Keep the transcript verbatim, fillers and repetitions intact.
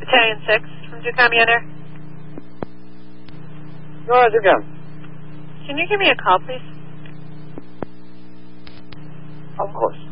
Battalion six from Ducom Air. Go ahead, Ducom. Can you give me a call, please? Of course.